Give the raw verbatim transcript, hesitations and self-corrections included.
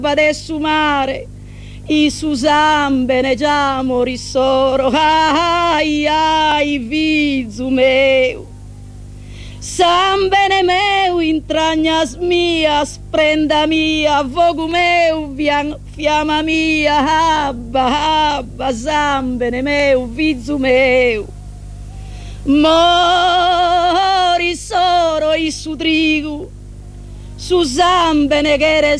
adesso mare i susambe ne già morissoro, ai ai fizu meu, sambene meu intragnas mia, sprenda mia, vogu meu, fiamma mia, abba abba, sambene meu, fizu meu, morissoro i su trigu, su sambene che